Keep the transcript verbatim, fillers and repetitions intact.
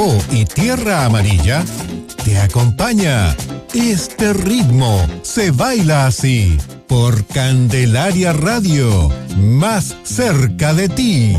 Copiapó y Tierra Amarilla te acompaña. Este ritmo se baila así por Candelaria Radio, más cerca de ti.